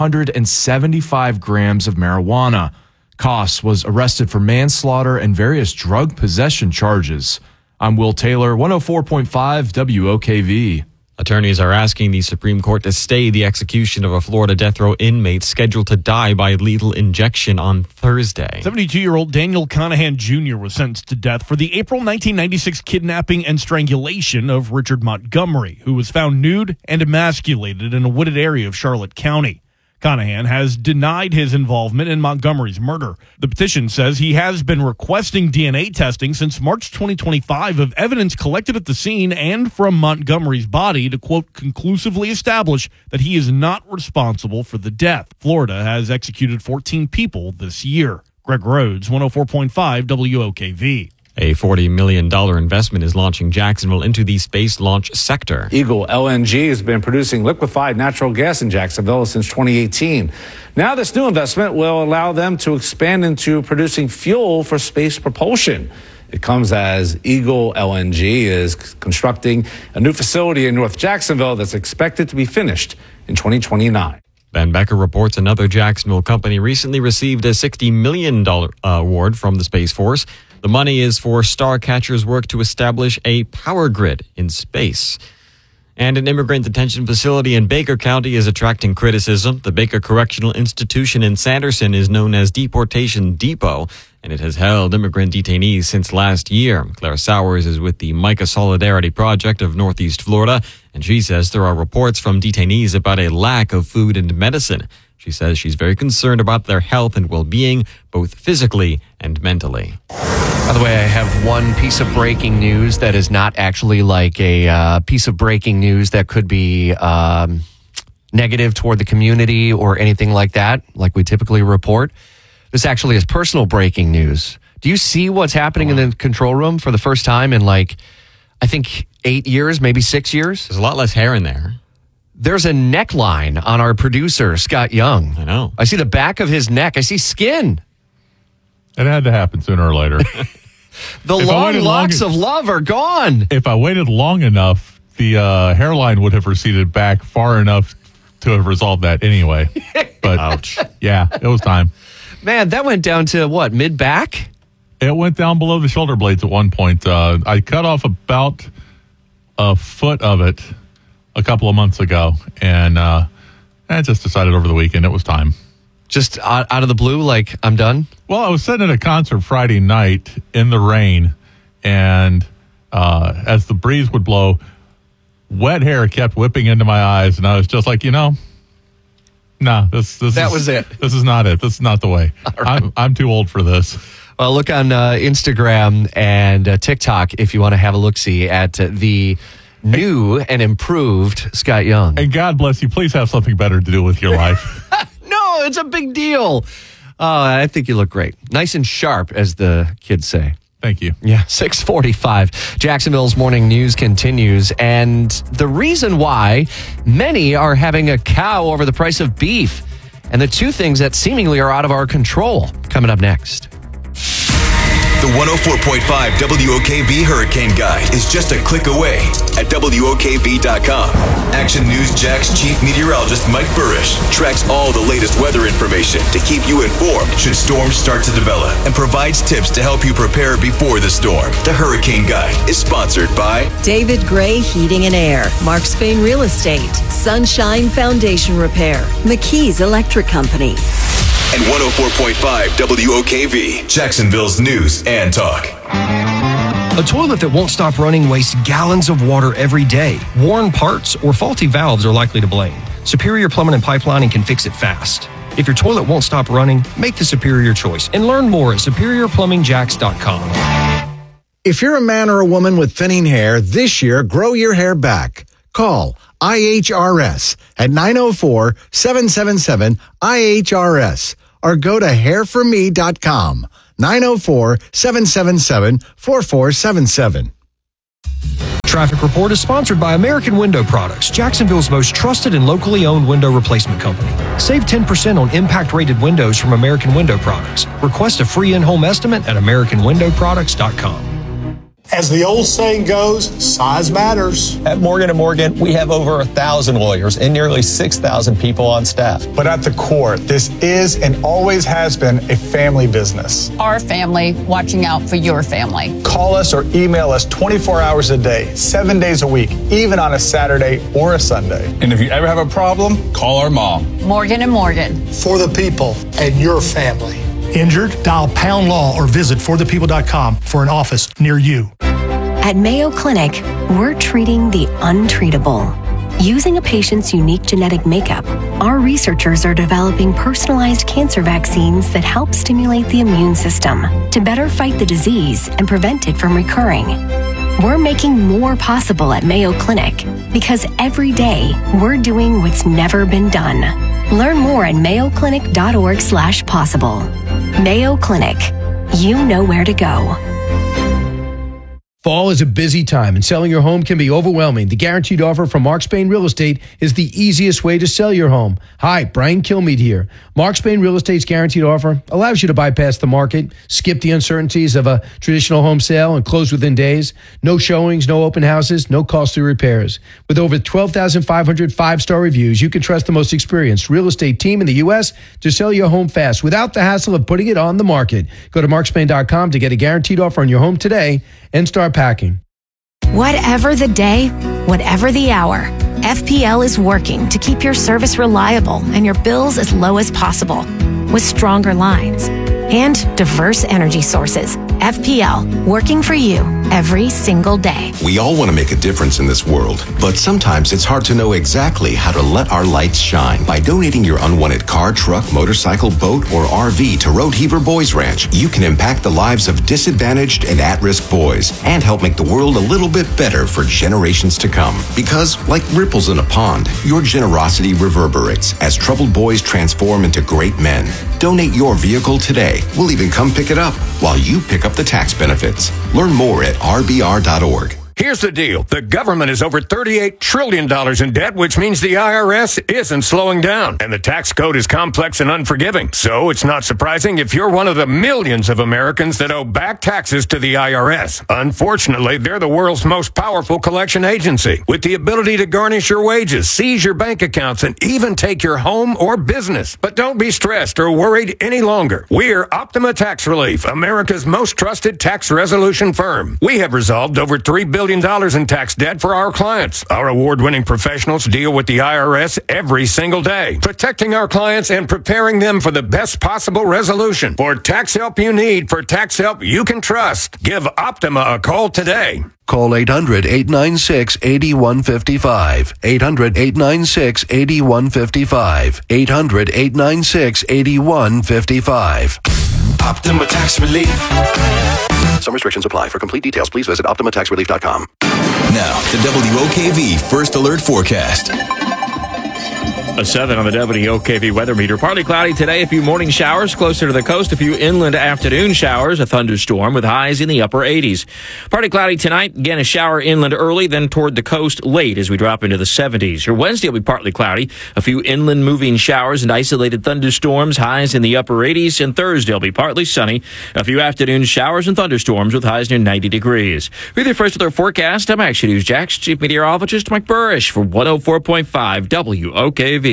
875 grams of marijuana. Koss was arrested for manslaughter and various drug possession charges. I'm Will Taylor, 104.5 WOKV. Attorneys are asking the Supreme Court to stay the execution of a Florida death row inmate scheduled to die by lethal injection on Thursday. 72-year-old Daniel Conahan Jr. was sentenced to death for the April 1996 kidnapping and strangulation of Richard Montgomery, who was found nude and emasculated in a wooded area of Charlotte County. Conahan has denied his involvement in Montgomery's murder. The petition says he has been requesting DNA testing since March 2025 of evidence collected at the scene and from Montgomery's body to, quote, conclusively establish that he is not responsible for the death. Florida has executed 14 people this year. Greg Rhodes, 104.5 WOKV. A $40 million investment is launching Jacksonville into the space launch sector. Eagle LNG has been producing liquefied natural gas in Jacksonville since 2018. Now this new investment will allow them to expand into producing fuel for space propulsion. It comes as Eagle LNG is constructing a new facility in North Jacksonville that's expected to be finished in 2029. Ben Becker reports another Jacksonville company recently received a $60 million award from the Space Force. The money is for Starcatcher's work to establish a power grid in space. And an immigrant detention facility in Baker County is attracting criticism. The Baker Correctional Institution in Sanderson is known as Deportation Depot, and it has held immigrant detainees since last year. Claire Sowers is with the Micah Solidarity Project of Northeast Florida, and she says there are reports from detainees about a lack of food and medicine. She says she's very concerned about their health and well-being, both physically and mentally. By the way, I have one piece of breaking news that is not actually like a piece of breaking news that could be negative toward the community or anything like that, like we typically report. This actually is personal breaking news. Do you see what's happening in the control room for the first time in I think 8 years, maybe 6 years? There's a lot less hair in there. There's a neckline on our producer, Scott Young. I know. I see the back of his neck. I see skin. It had to happen sooner or later. The long locks of love are gone. If I waited long enough, the hairline would have receded back far enough to have resolved that anyway. But ouch. Yeah, it was time. Man, that went down to what, mid-back? It went down below the shoulder blades at one point. I cut off about a foot of it a couple of months ago, and I just decided over the weekend it was time. Just out of the blue, like, I'm done? Well, I was sitting at a concert Friday night in the rain, and as the breeze would blow, wet hair kept whipping into my eyes, and I was just like, nah, this was it. This is not it. This is not the way. Right. I'm too old for this. Well, look on Instagram and TikTok if you want to have a look-see at the new and improved Scott Young. And God bless you. Please have something better to do with your life. No, it's a big deal. I think you look great. Nice and sharp, as the kids say. Thank you. Yeah, 6:45. Jacksonville's morning news continues. And the reason why many are having a cow over the price of beef. And the two things that seemingly are out of our control. Coming up next. The The 104.5 WOKV Hurricane Guide is just a click away at WOKV.com. Action News Jack's chief meteorologist Mike Burrish tracks all the latest weather information to keep you informed should storms start to develop and provides tips to help you prepare before the storm. The Hurricane Guide is sponsored by David Gray Heating and Air, Mark Spain Real Estate, Sunshine Foundation Repair, McKee's Electric Company. And 104.5 WOKV, Jacksonville's news and talk. A toilet that won't stop running wastes gallons of water every day. Worn parts or faulty valves are likely to blame. Superior Plumbing and Pipelining can fix it fast. If your toilet won't stop running, make the Superior choice and learn more at SuperiorPlumbingJacks.com. If you're a man or a woman with thinning hair, this year, grow your hair back. Call IHRS at 904-777-IHRS or go to hairforme.com. 904-777-4477. Traffic Report is sponsored by American Window Products, Jacksonville's most trusted and locally owned window replacement company. Save 10% on impact-rated windows from American Window Products. Request a free in-home estimate at AmericanWindowProducts.com. As the old saying goes, size matters. At Morgan & Morgan, we have over 1,000 lawyers and nearly 6,000 people on staff. But at the core, this is and always has been a family business. Our family watching out for your family. Call us or email us 24 hours a day, 7 days a week, even on a Saturday or a Sunday. And if you ever have a problem, call our mom. Morgan & Morgan. For the people and your family. Injured? Dial pound law or visit forthepeople.com for an office near you. At Mayo Clinic, we're treating the untreatable. Using a patient's unique genetic makeup, our researchers are developing personalized cancer vaccines that help stimulate the immune system to better fight the disease and prevent it from recurring. We're making more possible at Mayo Clinic because every day we're doing what's never been done. Learn more at mayoclinic.org/possible. Mayo Clinic. You know where to go. Fall is a busy time and selling your home can be overwhelming. The guaranteed offer from Mark Spain Real Estate is the easiest way to sell your home. Hi, Brian Kilmeade here. Mark Spain Real Estate's guaranteed offer allows you to bypass the market, skip the uncertainties of a traditional home sale and close within days. No showings, no open houses, no costly repairs. With over 12,500 five-star reviews, you can trust the most experienced real estate team in the U.S. to sell your home fast without the hassle of putting it on the market. Go to markspain.com to get a guaranteed offer on your home today and start packing. Whatever the day, whatever the hour, FPL is working to keep your service reliable and your bills as low as possible. With stronger lines and diverse energy sources, FPL, working for you every single day. We all want to make a difference in this world, but sometimes it's hard to know exactly how to let our lights shine. By donating your unwanted car, truck, motorcycle, boat, or RV to Road Heaver Boys Ranch, you can impact the lives of disadvantaged and at-risk boys and help make the world a little bit better for generations to come. Because, like ripples in a pond, your generosity reverberates as troubled boys transform into great men. Donate your vehicle today. We'll even come pick it up while you pick up the tax benefits. Learn more at rbr.org. Here's the deal. The government is over $38 trillion in debt, which means the IRS isn't slowing down. And the tax code is complex and unforgiving. So it's not surprising if you're one of the millions of Americans that owe back taxes to the IRS. Unfortunately, they're the world's most powerful collection agency, with the ability to garnish your wages, seize your bank accounts, and even take your home or business. But don't be stressed or worried any longer. We're Optima Tax Relief, America's most trusted tax resolution firm. We have resolved over $3 billion in tax debt for our clients. Our award-winning professionals deal with the IRS every single day, protecting our clients and preparing them for the best possible resolution. For tax help you need, for tax help you can trust, give Optima a call today. Call 800-896-8155. 800-896-8155. 800-896-8155. Optima Tax Relief. Some restrictions apply. For complete details, please visit OptimaTaxRelief.com. Now, the WOKV First Alert Forecast. A 7 on the WOKV weather meter. Partly cloudy today, a few morning showers closer to the coast, a few inland afternoon showers, a thunderstorm with highs in the upper 80s. Partly cloudy tonight, again a shower inland early, then toward the coast late as we drop into the 70s. Your Wednesday will be partly cloudy, a few inland moving showers and isolated thunderstorms, highs in the upper 80s, and Thursday will be partly sunny, a few afternoon showers and thunderstorms with highs near 90 degrees. With your first weather forecast, I'm Action News Jax Chief Meteorologist Mike Burrish for 104.5 WOKV.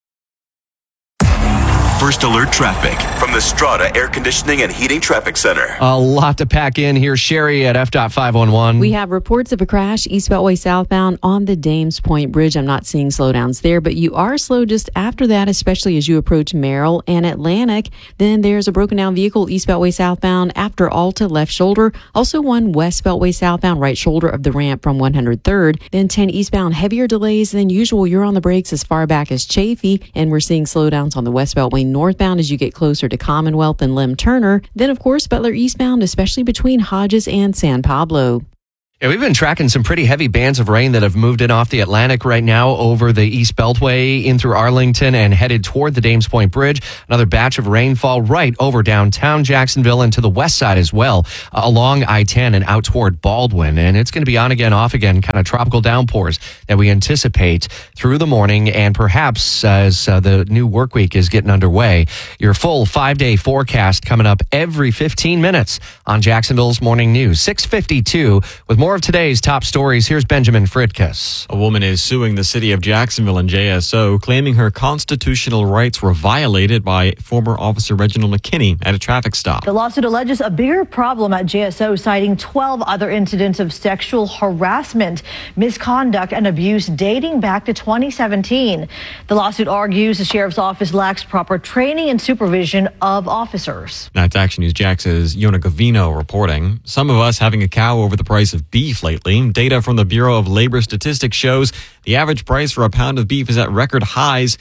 First alert traffic from the Strata Air Conditioning and Heating Traffic Center. A lot to pack in here. Sherry at FDOT 511. We have reports of a crash east Beltway southbound on the Dames Point Bridge. I'm not seeing slowdowns there, but you are slow just after that, especially as you approach Merrill and Atlantic. Then there's a broken down vehicle east Beltway southbound after Alta left shoulder. Also one west Beltway southbound right shoulder of the ramp from 103rd. Then 10 eastbound heavier delays than usual. You're on the brakes as far back as Chafee, and we're seeing slowdowns on the west Beltway northbound as you get closer to Commonwealth and Lim Turner. Then, of course, Butler eastbound, especially between Hodges and San Pablo. Yeah, we've been tracking some pretty heavy bands of rain that have moved in off the Atlantic right now over the East Beltway in through Arlington and headed toward the Dames Point Bridge. Another batch of rainfall right over downtown Jacksonville and to the west side as well, along I-10 and out toward Baldwin. And it's going to be on again, off again, kind of tropical downpours that we anticipate through the morning and perhaps as the new work week is getting underway. Your full 5-day forecast coming up every 15 minutes on Jacksonville's Morning News. 6:52 with more of today's top stories. Here's Benjamin Fritkus. A woman is suing the city of Jacksonville and JSO, claiming her constitutional rights were violated by former Officer Reginald McKinney at a traffic stop. The lawsuit alleges a bigger problem at JSO, citing 12 other incidents of sexual harassment, misconduct, and abuse dating back to 2017. The lawsuit argues the sheriff's office lacks proper training and supervision of officers. That's Action News Jax's Yona Gavino reporting. Some of us having a cow over the price of beef lately. Data from the Bureau of Labor Statistics shows the average price for a pound of beef is at record highs,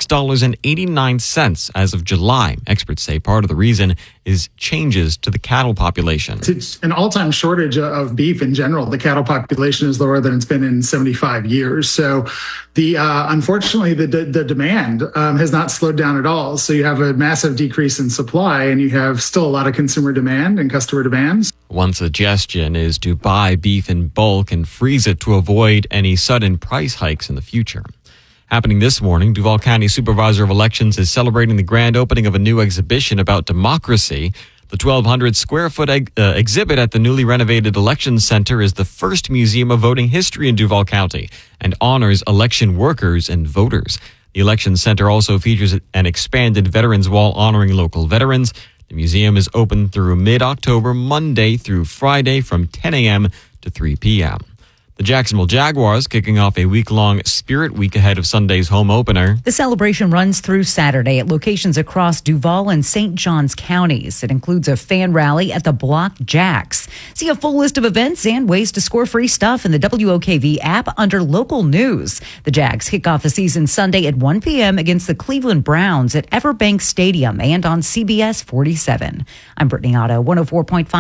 $6.89 as of July. Experts say part of the reason is changes to the cattle population. It's an all-time shortage of beef in general. The cattle population is lower than it's been in 75 years. So unfortunately, the demand has not slowed down at all. So you have a massive decrease in supply and you have still a lot of consumer demand and customer demands. One suggestion is to buy beef in bulk and freeze it to avoid any sudden price hikes in the future. Happening this morning, Duval County Supervisor of Elections is celebrating the grand opening of a new exhibition about democracy. The 1,200 square foot exhibit at the newly renovated Election Center is the first museum of voting history in Duval County and honors election workers and voters. The Election Center also features an expanded Veterans Wall honoring local veterans. The museum is open through mid-October, Monday through Friday from 10 a.m. to 3 p.m. The Jacksonville Jaguars kicking off a week-long Spirit Week ahead of Sunday's home opener. The celebration runs through Saturday at locations across Duval and St. Johns counties. It includes a fan rally at the Block Jacks. See a full list of events and ways to score free stuff in the WOKV app under local news. The Jags kick off the season Sunday at 1 p.m. against the Cleveland Browns at Everbank Stadium and on CBS 47. I'm Brittany Otto, 104.5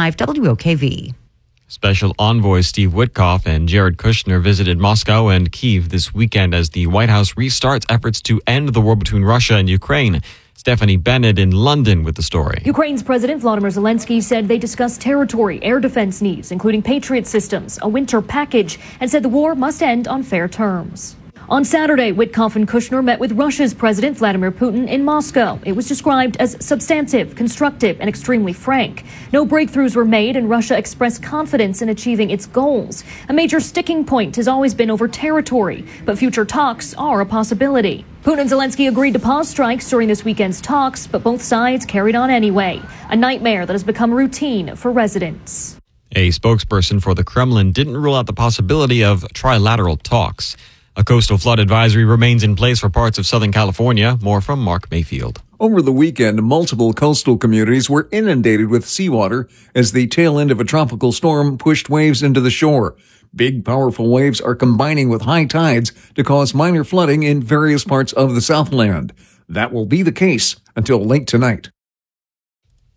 WOKV. Special envoys Steve Witkoff and Jared Kushner visited Moscow and Kyiv this weekend as the White House restarts efforts to end the war between Russia and Ukraine. Stephanie Bennett in London with the story. Ukraine's President Volodymyr Zelensky said they discussed territory, air defense needs, including Patriot systems, a winter package, and said the war must end on fair terms. On Saturday, Witkoff and Kushner met with Russia's President Vladimir Putin in Moscow. It was described as substantive, constructive, and extremely frank. No breakthroughs were made, and Russia expressed confidence in achieving its goals. A major sticking point has always been over territory, but future talks are a possibility. Putin and Zelensky agreed to pause strikes during this weekend's talks, but both sides carried on anyway. A nightmare that has become routine for residents. A spokesperson for the Kremlin didn't rule out the possibility of trilateral talks. A coastal flood advisory remains in place for parts of Southern California. More from Mark Mayfield. Over the weekend, multiple coastal communities were inundated with seawater as the tail end of a tropical storm pushed waves into the shore. Big, powerful waves are combining with high tides to cause minor flooding in various parts of the Southland. That will be the case until late tonight.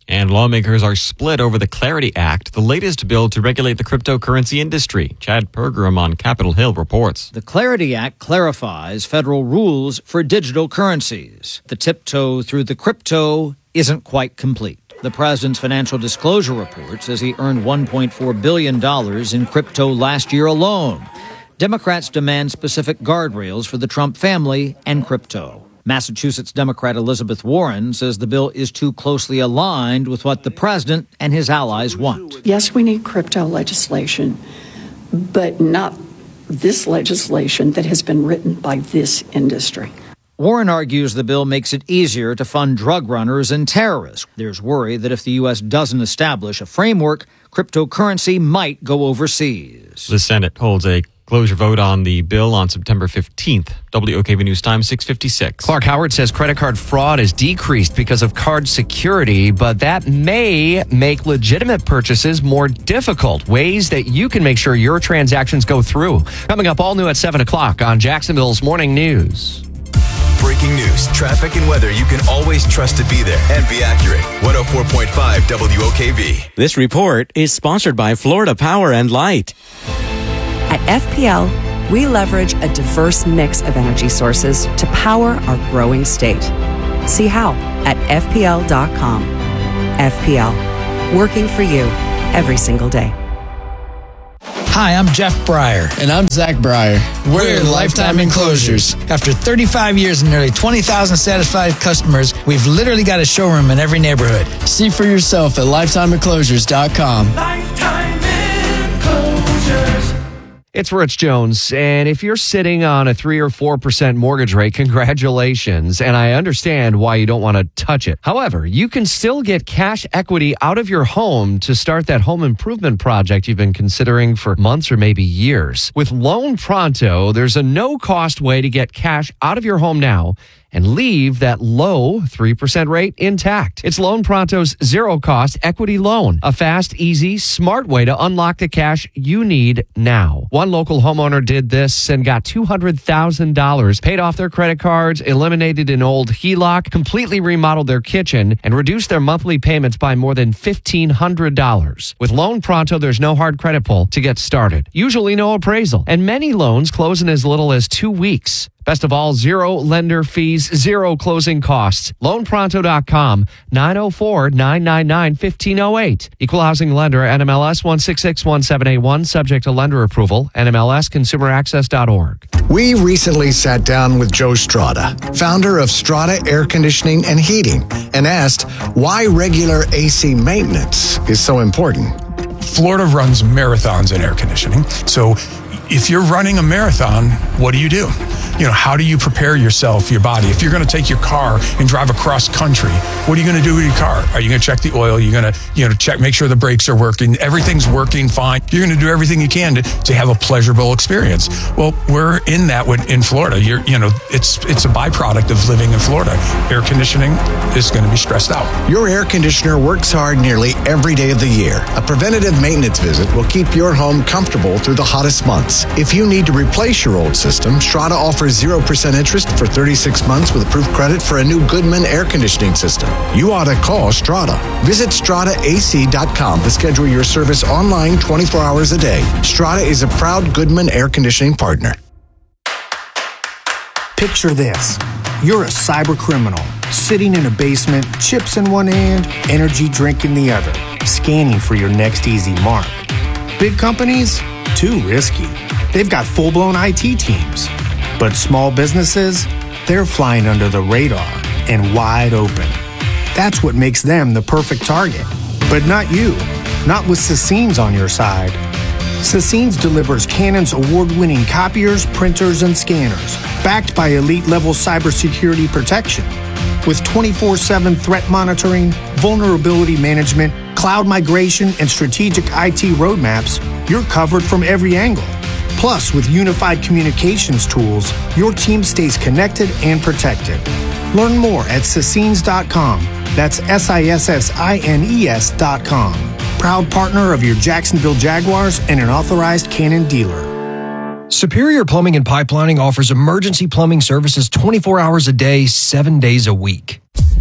And lawmakers are split over the Clarity Act, the latest bill to regulate the cryptocurrency industry. Chad Pergram on Capitol Hill reports. The Clarity Act clarifies federal rules for digital currencies. The tiptoe through the crypto isn't quite complete. The president's financial disclosure report says he earned $1.4 billion in crypto last year alone. Democrats demand specific guardrails for the Trump family and crypto. Massachusetts Democrat Elizabeth Warren says the bill is too closely aligned with what the president and his allies want. Yes, we need crypto legislation, but not this legislation that has been written by this industry. Warren argues the bill makes it easier to fund drug runners and terrorists. There's worry that if the U.S. doesn't establish a framework, cryptocurrency might go overseas. The Senate holds a closure vote on the bill on September 15th. WOKV News Time, 6:56. Clark Howard says credit card fraud has decreased because of card security, but that may make legitimate purchases more difficult. Ways that you can make sure your transactions go through. Coming up all new at 7 o'clock on Jacksonville's Morning News. Breaking news, traffic, and weather you can always trust to be there and be accurate. 104.5 WOKV. This report is sponsored by Florida Power and Light. At FPL, we leverage a diverse mix of energy sources to power our growing state. See how at FPL.com. FPL, working for you every single day. Hi, I'm Jeff Breyer. And I'm Zach Breyer. We're Lifetime Enclosures. After 35 years and nearly 20,000 satisfied customers, we've literally got a showroom in every neighborhood. See for yourself at LifetimeEnclosures.com. Lifetime Enclosures. It's Rich Jones, and if you're sitting on a 3 or 4% mortgage rate, congratulations, and I understand why you don't want to touch it. However, you can still get cash equity out of your home to start that home improvement project you've been considering for months or maybe years. With Loan Pronto, there's a no-cost way to get cash out of your home now and leave that low 3% rate intact. It's Loan Pronto's zero-cost equity loan, a fast, easy, smart way to unlock the cash you need now. One local homeowner did this and got $200,000, paid off their credit cards, eliminated an old HELOC, completely remodeled their kitchen, and reduced their monthly payments by more than $1,500. With Loan Pronto, there's no hard credit pull to get started. Usually no appraisal, and many loans close in as little as 2 weeks. Best of all, zero lender fees, zero closing costs. LoanPronto.com, 904-999-1508. Equal housing lender, NMLS 1661781, subject to lender approval, NMLSconsumeraccess.org. We recently sat down with Joe Strada, founder of Strada Air Conditioning and Heating, and asked why regular AC maintenance is so important. Florida runs marathons in air conditioning. So if you're running a marathon, what do? How do you prepare yourself, your body? If you're going to take your car and drive across country, what are you going to do with your car? Are you going to check the oil? You're going to, check, make sure the brakes are working. Everything's working fine. You're going to do everything you can to have a pleasurable experience. Well, we're in that in Florida. It's a byproduct of living in Florida. Air conditioning is going to be stressed out. Your air conditioner works hard nearly every day of the year. A preventative maintenance visit will keep your home comfortable through the hottest months. If you need to replace your old system, Strada offers 0% interest for 36 months with approved credit for a new Goodman air conditioning system. You ought to call Strada. Visit StradaAC.com to schedule your service online 24 hours a day. Strada is a proud Goodman air conditioning partner. Picture this. You're a cyber criminal, sitting in a basement, chips in one hand, energy drink in the other, scanning for your next easy mark. Big companies? Too risky. They've got full-blown IT teams. But small businesses, they're flying under the radar and wide open. That's what makes them the perfect target. But not you. Not with Sassines on your side. Sassines delivers Canon's award-winning copiers, printers, and scanners, backed by elite-level cybersecurity protection. With 24/7 threat monitoring, vulnerability management, cloud migration, and strategic IT roadmaps, you're covered from every angle. Plus, with unified communications tools, your team stays connected and protected. Learn more at Sassines.com. That's SISSINES.com. Proud partner of your Jacksonville Jaguars and an authorized Canon dealer. Superior Plumbing and Pipelining offers emergency plumbing services 24 hours a day, 7 days a week.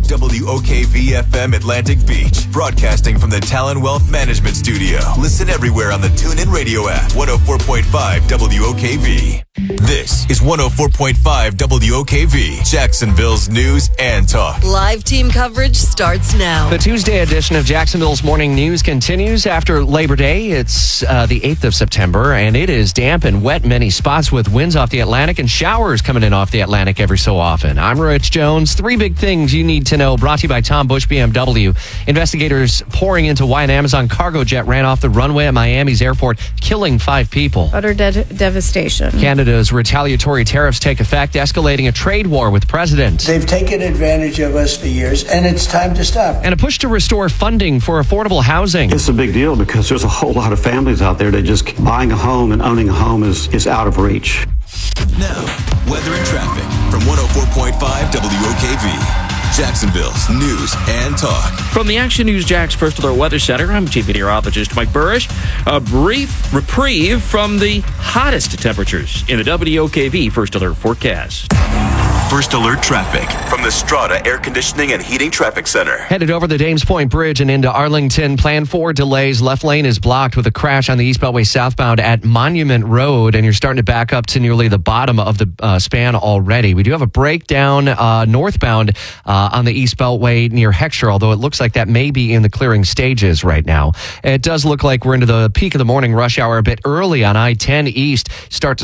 WOKV-FM Atlantic Beach, broadcasting from the Talon Wealth Management Studio. Listen everywhere on the TuneIn Radio app. 104.5 WOKV. This is 104.5 WOKV, Jacksonville's news and talk. Live team coverage starts now. The Tuesday edition of Jacksonville's Morning News continues after Labor Day. It's the 8th of September, and it is damp and wet in many spots with winds off the Atlantic and showers coming in off the Atlantic every so often. I'm Rich Jones. 3 big things you need to know, brought to you by Tom Bush BMW. Investigators pouring into why an Amazon cargo jet ran off the runway at Miami's airport, killing 5 people. Utter devastation. Canada's retaliatory tariffs take effect, escalating a trade war with president. They've taken advantage of us for years, and it's time to stop. And a push to restore funding for affordable housing. It's a big deal because there's a whole lot of families out there that just buying a home and owning a home is out of reach. Now, weather and traffic from 104.5 WOKV. Jacksonville's news and talk. From the Action News Jax First Alert Weather Center, I'm Chief Meteorologist Mike Burrish. A brief reprieve from the hottest temperatures in the WOKV First Alert forecast. First Alert traffic from the Strata Air Conditioning and Heating Traffic Center. Headed over the Dames Point Bridge and into Arlington. Plan for delays. Left lane is blocked with a crash on the East Beltway southbound at Monument Road, and you're starting to back up to nearly the bottom of the span already. We do have a breakdown northbound on the East Beltway near Heckscher, although it looks like that may be in the clearing stages right now. It does look like we're into the peak of the morning rush hour a bit early on I-10 East. Start to